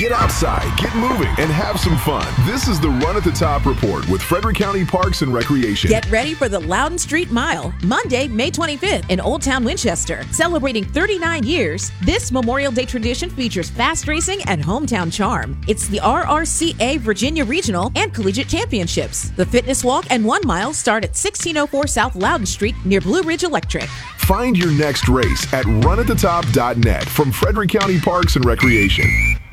Get outside, get moving, and have some fun. This is the Run at the Top Report with Frederick County Parks and Recreation. Get ready for the Loudon Street Mile, Monday, May 25th in Old Town Winchester. Celebrating 39 years, this Memorial Day tradition features fast racing and hometown charm. It's the RRCA Virginia Regional and Collegiate Championships. The fitness walk and 1 mile start at 1604 South Loudon Street near Blue Ridge Electric. Find your next race at runathetop.net from Frederick County Parks and Recreation.